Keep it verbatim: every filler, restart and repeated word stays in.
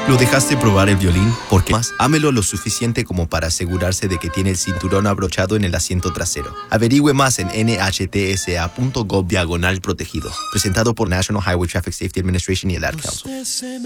¿Lo dejaste probar el violín? ¿Por qué más? Ámelo lo suficiente como para asegurarse de que tiene el cinturón abrochado en el asiento trasero. Averigüe más en N H T S A punto gov diagonal protegidos. Presentado por National Highway Traffic Safety Administration y el Ad Council.